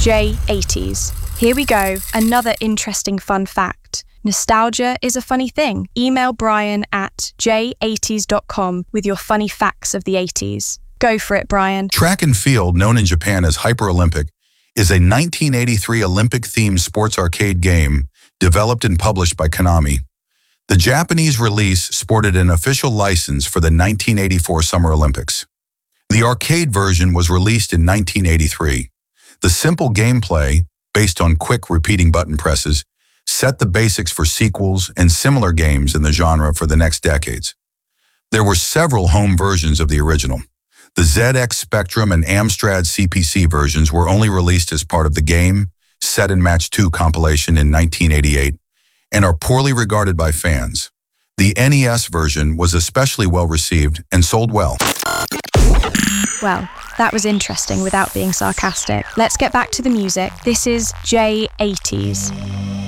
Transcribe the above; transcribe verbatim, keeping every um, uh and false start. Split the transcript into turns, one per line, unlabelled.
J eighties. Here we go, another interesting fun fact. Nostalgia is a funny thing. Email Brian at j eighties dot com with your funny facts of the eighties. Go for it, Brian.
Track and field, known in Japan as Hyper Olympic, is a nineteen eighty-three Olympic-themed sports arcade game developed and published by Konami. The Japanese release sported an official license for the nineteen eighty-four Summer Olympics. The arcade version was released in nineteen eighty-three. The simple gameplay, based on quick repeating button presses, set the basics for sequels and similar games in the genre for the next decades. There were several home versions of the original. The Z X Spectrum and Amstrad C P C versions were only released as part of the Game, Set and Match two compilation in nineteen eighty-eight and are poorly regarded by fans. The N E S version was especially well received and sold well.
Well, that was interesting without being sarcastic. Let's get back to the music. This is J eighties.